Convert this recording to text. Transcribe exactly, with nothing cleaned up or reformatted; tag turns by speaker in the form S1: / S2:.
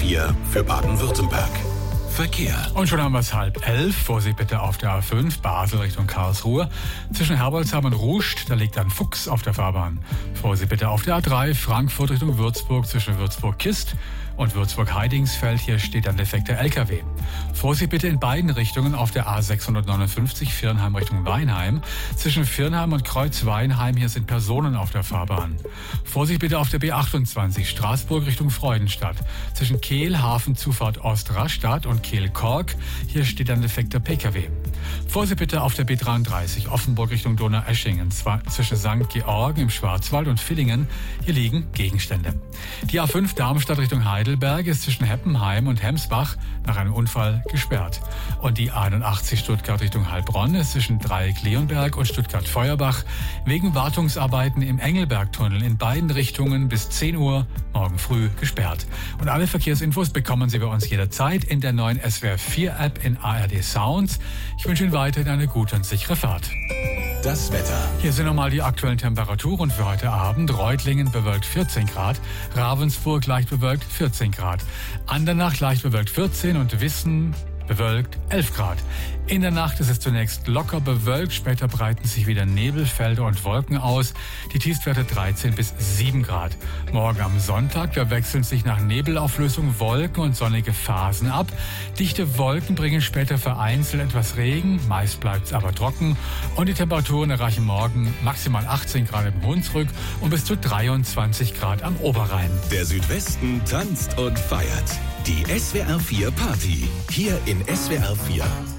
S1: vier für Baden-Württemberg. Verkehr.
S2: Und schon haben wir es halb elf. Vorsicht bitte auf der A fünf, Basel Richtung Karlsruhe. Zwischen Herbolzheim und Ruscht, da liegt ein Fuchs auf der Fahrbahn. Vorsicht bitte auf der A drei, Frankfurt Richtung Würzburg, zwischen Würzburg-Kist und Würzburg-Heidingsfeld. Hier steht ein defekter L K W. Vorsicht bitte in beiden Richtungen auf der A sechshundertneunundfünfzig, Viernheim Richtung Weinheim. Zwischen Viernheim und Kreuz-Weinheim, hier sind Personen auf der Fahrbahn. Vorsicht bitte auf der B achtundzwanzig, Straßburg Richtung Freudenstadt. Zwischen Kehl, Hafenzufahrt Ost-Rastatt und Kehl-Kork, hier steht ein defekter P K W. Vorsicht bitte auf der B dreiunddreißig, Offenburg Richtung Donaueschingen. Zwar zwischen Sankt Georgen im Schwarzwald und Villingen, hier liegen Gegenstände. Die A fünf Darmstadt Richtung Heidelberg ist zwischen Heppenheim und Hemsbach nach einem Unfall gesperrt. Und die einundachtzig Stuttgart Richtung Heilbronn ist zwischen Dreieck-Leonberg und Stuttgart-Feuerbach wegen Wartungsarbeiten im Engelbergtunnel in beiden Richtungen bis zehn Uhr morgen früh gesperrt. Und alle Verkehrsinfos bekommen Sie bei uns jederzeit in der neuen S W R vier App in A R D Sounds. Ich wünsche Ihnen weiterhin eine gute und sichere Fahrt.
S1: Das Wetter.
S2: Hier sind nochmal die aktuellen Temperaturen für heute Abend. Reutlingen bewölkt vierzehn Grad, Ravensburg leicht bewölkt vierzehn Grad, Andernach leicht bewölkt vierzehn und Wissen bewölkt elf Grad. In der Nacht ist es zunächst locker bewölkt, später breiten sich wieder Nebelfelder und Wolken aus. Die Tiefstwerte dreizehn bis sieben Grad. Morgen am Sonntag, da wechseln sich nach Nebelauflösung Wolken und sonnige Phasen ab. Dichte Wolken bringen später vereinzelt etwas Regen, meist bleibt es aber trocken. Und die Temperaturen erreichen morgen maximal achtzehn Grad im Hunsrück und bis zu dreiundzwanzig Grad am Oberrhein.
S1: Der Südwesten tanzt und feiert. Die S W R vier Party. Hier in S W R vier.